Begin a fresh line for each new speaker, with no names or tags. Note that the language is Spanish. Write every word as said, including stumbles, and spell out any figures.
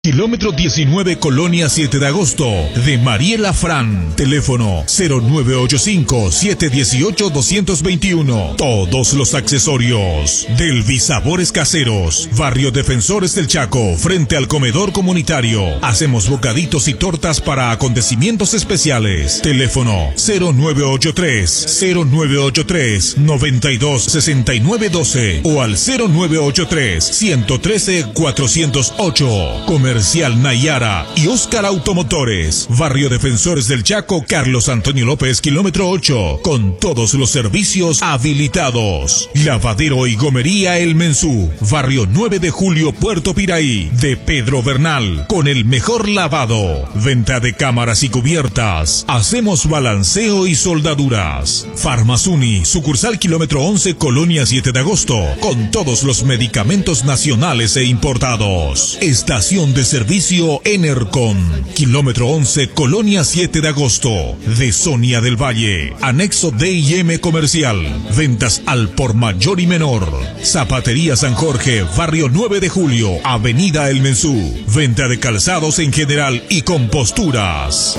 Kilómetro diecinueve, Colonia siete de agosto, de Mariela Fran. Teléfono cero nueve ocho cinco, siete uno ocho, dos dos uno. Todos los accesorios del Bisabores Caseros. Barrio Defensores del Chaco, frente al comedor comunitario. Hacemos bocaditos y tortas para acontecimientos especiales. Teléfono cero nueve ocho tres, cero nueve ocho tres, nueve dos seis nueve uno dos o al cero nueve ocho tres, uno uno tres, cuatro cero ocho. Comercial Nayara y Oscar Automotores. Barrio Defensores del Chaco, Carlos Antonio López, kilómetro ocho, con todos los servicios habilitados. Lavadero y Gomería El Mensú. Barrio nueve de julio, Puerto Piraí, de Pedro Bernal, con el mejor lavado. Venta de cámaras y cubiertas. Hacemos balanceo y soldaduras. Farmazuni, sucursal kilómetro once, Colonia siete de agosto, con todos los medicamentos nacionales e importados. Estación de servicio Enercon, kilómetro once, Colonia siete de agosto, de Sonia del Valle, anexo D y M Comercial. Ventas al por mayor y menor. Zapatería San Jorge, barrio nueve de julio, avenida El Mensú. Venta de calzados en general y composturas.